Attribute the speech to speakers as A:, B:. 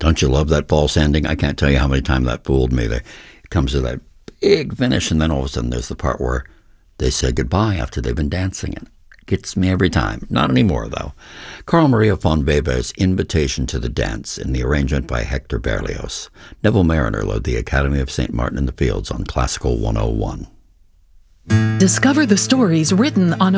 A: Don't you love that false ending? I can't tell you how many times that fooled me. It comes to that big finish, and then all of a sudden there's the part where they say goodbye after they've been dancing. And it gets me every time. Not anymore, though. Carl Maria von Weber's Invitation to the Dance in the arrangement by Hector Berlioz. Neville Mariner led the Academy of St. Martin in the Fields on Classical 101.
B: Discover the stories written on